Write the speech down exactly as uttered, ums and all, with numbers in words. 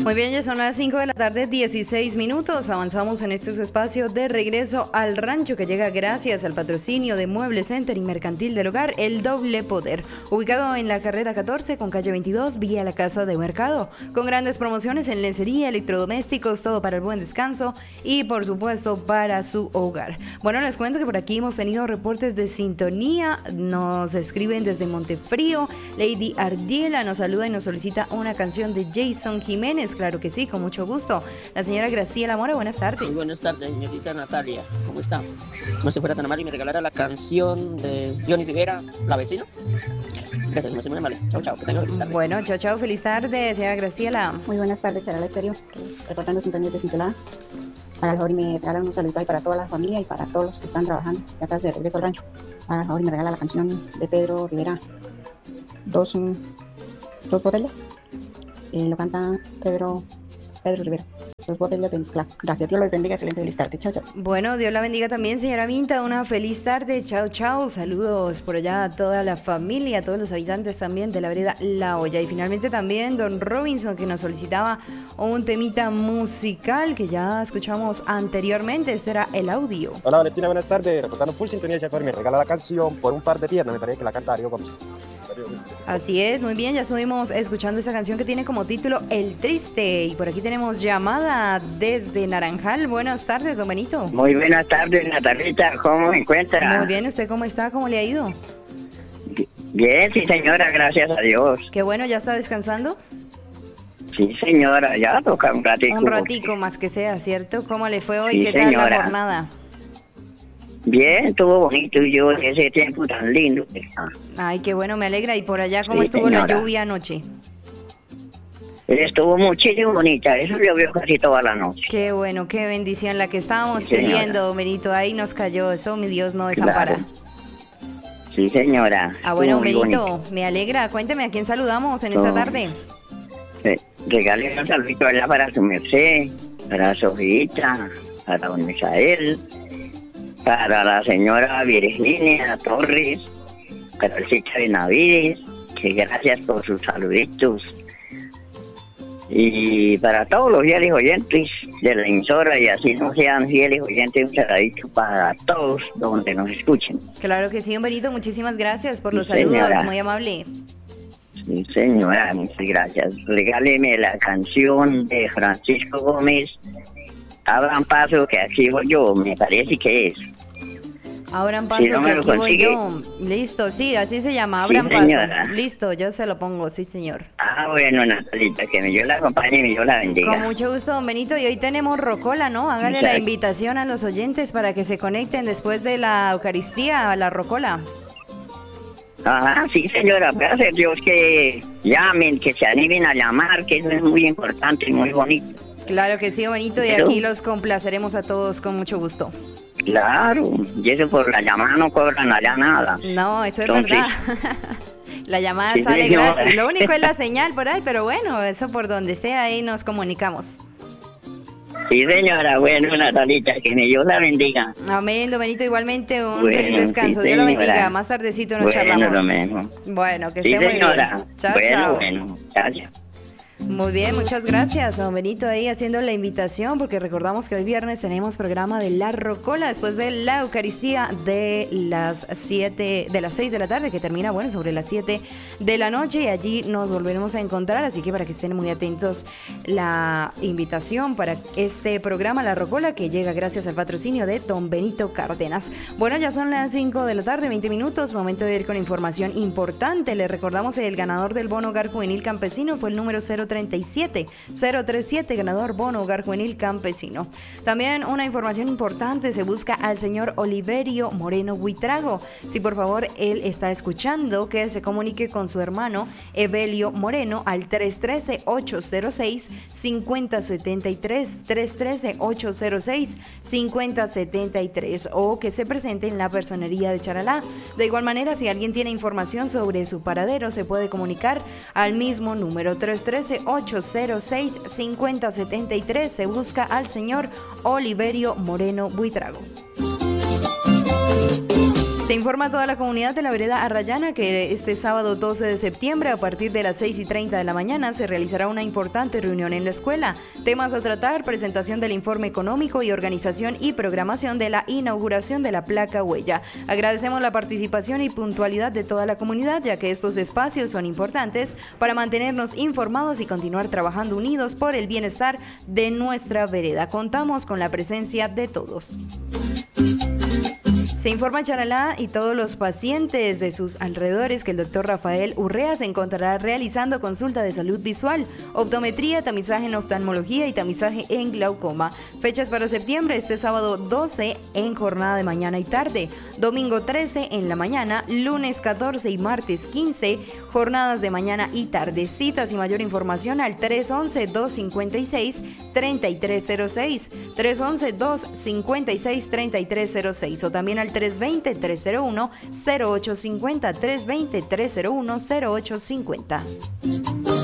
Muy bien, ya son las cinco de la tarde, dieciséis minutos. Avanzamos en este su espacio de regreso al rancho que llega gracias al patrocinio de Mueble Center y Mercantil del Hogar, El Doble Poder. Ubicado en la carrera catorce con calle veintidós, vía la Casa de Mercado. Con grandes promociones en lencería, electrodomésticos, todo para el buen descanso y por supuesto para su hogar. Bueno, les cuento que por aquí hemos tenido reportes de sintonía. Nos escriben desde Montefrío. Lady Ardiela nos saluda y nos solicita una canción de Jason Jiménez. Claro que sí, con mucho gusto. La señora Graciela Mora, buenas tardes. Muy buenas tardes, señorita Natalia. ¿Cómo está? No se fuera tan amable y me regalara la canción de Johnny Rivera, La Vecina. Gracias, no se muy amable. Chao, chao. Que tenga feliz tarde. Bueno, chao, chao. Feliz tarde, señora Graciela. Muy buenas tardes, Charala Estéreo. Reportando sintonía de Cintelada. Para el Jorge me regalan un saludo ahí para toda la familia y para todos los que están trabajando. Ya casi de regreso al rancho. Para el Jorge me regala la canción de Pedro Rivera. Dos, um, dos botellas. Eh, lo canta Pedro, Pedro Rivera. Dos botellas de mezcla. Gracias, Dios los bendiga. Excelente, feliz tarde. Chao, chao. Bueno, Dios la bendiga también, señora Vinta. Una feliz tarde. Chao, chao. Saludos por allá a toda la familia, a todos los habitantes también de la vereda La Olla. Y finalmente también don Robinson, que nos solicitaba un temita musical que ya escuchamos anteriormente. Este era el audio. Hola, Valentina, buenas tardes. Reportando full sintonía de Chafar. Me regala la canción Por un par de piernas. Me parece que la canta Darío Gómez. Así es, muy bien, ya estuvimos escuchando esa canción que tiene como título El Triste. Y por aquí tenemos llamada desde Naranjal. Buenas tardes, don Benito. Muy buenas tardes, Natalita, ¿cómo se encuentra? Muy bien, ¿usted cómo está? ¿Cómo le ha ido? Bien, sí señora, gracias a Dios. Qué bueno, ¿ya está descansando? Sí señora, ya toca un ratico. Un ratico más que sea, ¿cierto? ¿Cómo le fue hoy? Sí, ¿Qué tal señora. la jornada? Bien, estuvo bonito y yo ese tiempo tan lindo. Ay, qué bueno, me alegra. ¿Y por allá cómo Sí, estuvo señora. la lluvia anoche? Estuvo muchísimo bonita, eso llovió casi toda la noche. Qué bueno, qué bendición la que estábamos Sí, señora. pidiendo, don Benito. Ahí nos cayó, eso mi Dios no desampara. Claro. Sí señora. Ah, bueno, estuvo muy Benito, bonito. me alegra. Cuénteme, ¿a quién saludamos en esta No. tarde? Eh, regale un saludito allá para su merced, para Sofita, para don Misael, para la señora Virginia Torres, para el Chicha de Navides, que gracias por sus saluditos. Y para todos los fieles oyentes de la emisora, y así no sean fieles oyentes, un saludito para todos donde nos escuchen. Claro que sí, don Benito, muchísimas gracias por Sí, los saludos, señora. muy amable. Sí, señora, muchas gracias. Regáleme la canción de Francisco Gómez, Abran Paso, que aquí voy yo, me parece que es. Abran paso, Si no me que lo aquí voy consigue. yo. Listo, sí, así se llama, Sí, abran paso. señora. Listo, yo se lo pongo, sí, señor. Ah, bueno, Natalita, que me yo la acompañe y me yo la bendiga. Con mucho gusto, don Benito. Y hoy tenemos Rocola, ¿no? Hágale la Exacto. invitación a los oyentes para que se conecten después de la Eucaristía a la Rocola. Ajá, sí, señora, gracias a Dios que llamen, que se animen a llamar, que eso es muy importante y muy bonito. Claro que sí, don Benito, y Pero- aquí los complaceremos a todos con mucho gusto. Claro, y eso por la llamada no cobran allá nada. No, eso es Entonces- verdad. La llamada Sí, sale señora. gratis. Lo único es la señal por ahí, pero bueno, eso por donde sea, ahí nos comunicamos. Sí, señora, bueno, Natalita, que me Dios la bendiga. Amén, don Benito, igualmente un Bueno, feliz descanso. sí, Dios lo señora. bendiga. Más tardecito nos Bueno, charlamos. lo mismo. Bueno, que Sí, esté muy señora. bien. Chao, bueno, chao. bueno, gracias. Muy bien, muchas gracias a don Benito ahí haciendo la invitación, porque recordamos que hoy viernes tenemos programa de La Rocola después de la Eucaristía de las siete, de las seis de la tarde, que termina, bueno, sobre las siete de la noche, y allí nos volveremos a encontrar, así que para que estén muy atentos la invitación para este programa La Rocola, que llega gracias al patrocinio de don Benito Cárdenas. Bueno, ya son las cinco de la tarde, veinte minutos, momento de ir con información importante. Les recordamos el ganador del bono hogar juvenil campesino fue el número cero treinta y siete cero treinta y siete, ganador bono hogar juvenil campesino. También una información importante, se busca al señor Oliverio Moreno Buitrago. Si por favor él está escuchando, que se comunique con su hermano Evelio Moreno al tres uno tres, ocho cero seis, cinco cero siete tres, tres uno tres, ocho cero seis, cinco cero siete tres, o que se presente en la personería de Charalá. De igual manera, si alguien tiene información sobre su paradero, se puede comunicar al mismo número tres uno tres, ocho cero seis, cinco cero siete tres. Se busca al señor Oliverio Moreno Buitrago. Se informa a toda la comunidad de la vereda Arrayana que este sábado doce de septiembre a partir de las seis y treinta de la mañana se realizará una importante reunión en la escuela. Temas a tratar: presentación del informe económico y organización y programación de la inauguración de la placa huella. Agradecemos la participación y puntualidad de toda la comunidad, ya que estos espacios son importantes para mantenernos informados y continuar trabajando unidos por el bienestar de nuestra vereda. Contamos con la presencia de todos. Se informa a Charalá y todos los pacientes de sus alrededores que el doctor Rafael Urrea se encontrará realizando consulta de salud visual, optometría, tamizaje en oftalmología y tamizaje en glaucoma. Fechas para septiembre: este sábado doce en jornada de mañana y tarde, domingo trece en la mañana, lunes catorce y martes quince, jornadas de mañana y tarde. Citas y mayor información al tres once, dos cincuenta y seis, treinta y tres cero seis, tres once, dos cincuenta y seis, treinta y tres cero seis o también al tres veinte, tres cero uno, cero ocho cincuenta, tres veinte, tres cero uno, cero ocho cincuenta.